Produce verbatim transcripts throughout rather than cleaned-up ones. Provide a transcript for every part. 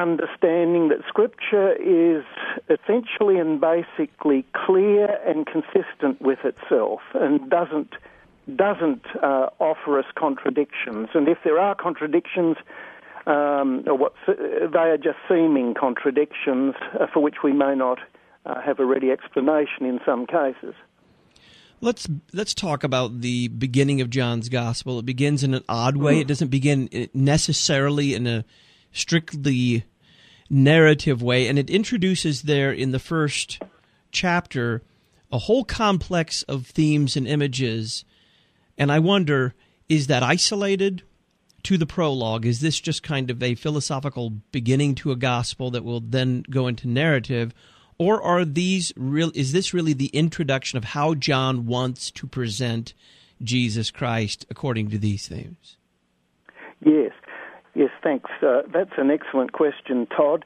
understanding that Scripture is essentially and basically clear and consistent with itself and doesn't doesn't uh, offer us contradictions. And if there are contradictions, um, or what, they are just seeming contradictions uh, for which we may not uh, have a ready explanation in some cases. Let's let's talk about the beginning of John's Gospel. It begins in an odd way. Mm. It doesn't begin necessarily in a strictly narrative way, and it introduces there in the first chapter a whole complex of themes and images. And I wonder, is that isolated to the prologue? Is this just kind of a philosophical beginning to a gospel that will then go into narrative? Or are these real? Is this really the introduction of how John wants to present Jesus Christ according to these themes? Yes, yes, thanks. Uh, that's an excellent question, Todd.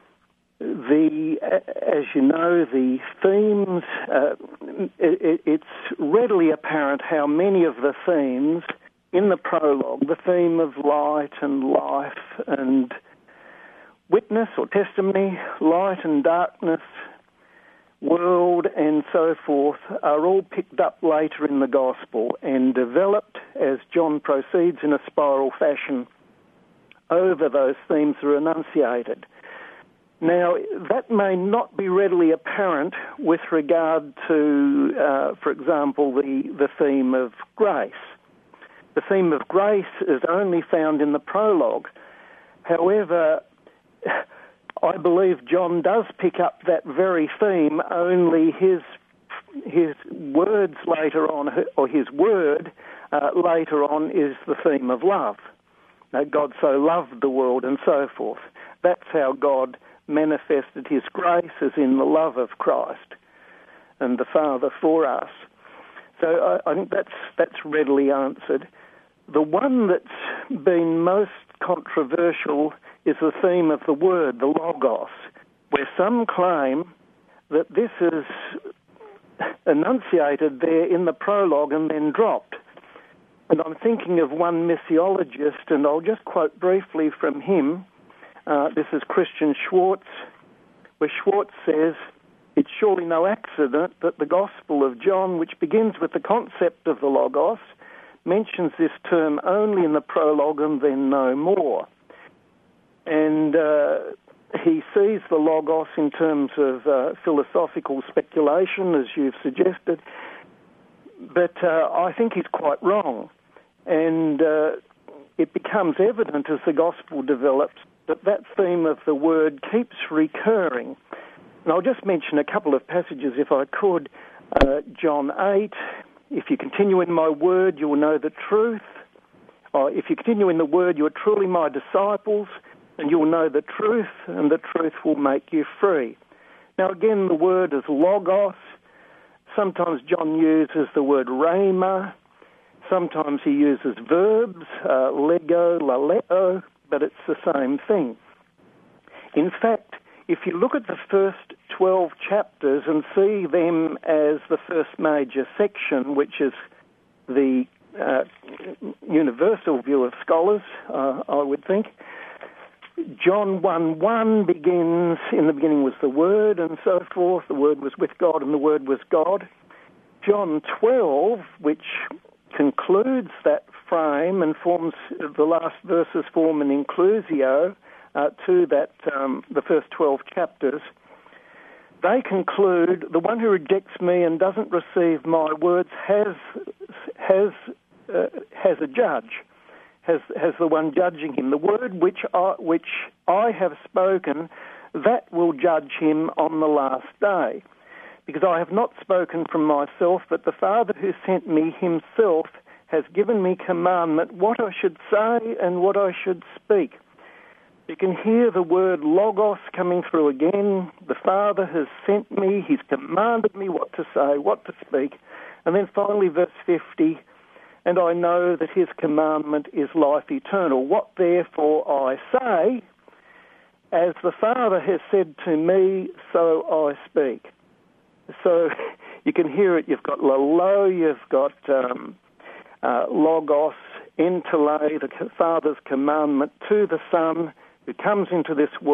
The, as you know, the themes, uh, it, it's readily apparent how many of the themes in the prologue, the theme of light and life and witness or testimony, light and darkness, world and so forth, are all picked up later in the Gospel and developed as John proceeds in a spiral fashion over those themes that are enunciated. Now, that may not be readily apparent with regard to, uh, for example, the, the theme of grace. The theme of grace is only found in the prologue. However, I believe John does pick up that very theme, only his his words later on, or his word uh, later on, is the theme of love. Now, God so loved the world and so forth. That's how God manifested his grace, as in the love of Christ and the Father for us. So I, I think that's that's readily answered. The one that's been most controversial is the theme of the word, the Logos, where some claim that this is enunciated there in the prologue and then dropped. And I'm thinking of one missiologist, and I'll just quote briefly from him. Uh, this is Christian Schwartz, where Schwartz says, "It's surely no accident that the Gospel of John, which begins with the concept of the Logos, mentions this term only in the prologue and then no more." And uh, he sees the Logos in terms of uh, philosophical speculation, as you've suggested, but uh, I think he's quite wrong. And uh, it becomes evident as the Gospel develops that that theme of the word keeps recurring. And I'll just mention a couple of passages, if I could. Uh, John eight, "If you continue in my word, you will know the truth. Or if you continue in the word, you are truly my disciples, and you will know the truth, and the truth will make you free." Now again, the word is logos. Sometimes John uses the word rhema. Sometimes he uses verbs, uh, lego, laleo, but it's the same thing. In fact, if you look at the first twelve chapters and see them as the first major section, which is the uh, universal view of scholars, uh, I would think, John one one begins, "In the beginning was the Word," and so forth. The Word was with God, and the Word was God. John twelve, which concludes that frame and forms, the last verses form an inclusio uh, to that um, the first twelve chapters. They conclude, "The one who rejects me and doesn't receive my words has has uh, has a judge." Has, has the one judging him. The word which I, which I have spoken, that will judge him on the last day. Because I have not spoken from myself, but the Father who sent me himself has given me commandment what I should say and what I should speak. You can hear the word logos coming through again. The Father has sent me, he's commanded me what to say, what to speak. And then finally verse fifty, "And I know that his commandment is life eternal. What therefore I say, as the Father has said to me, so I speak." So you can hear it. You've got lalo, you've got um, uh, logos, entele, the Father's commandment to the Son who comes into this world.